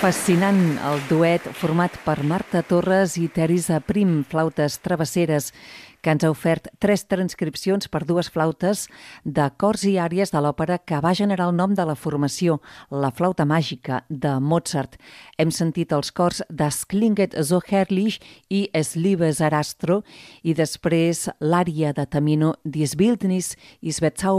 Fascinant el duet format per Marta Torres i Teresa Prim, flautes travesseres, que ens ha ofert 3 transcripcions per 2 flautes de cors i àries de l'òpera que va generar el nom de la formació, la flauta màgica de Mozart. Hem sentit els cors Das klinget so herrlich i Es liebe Sarastro i després l'ària de Tamino, Dies Bildnis is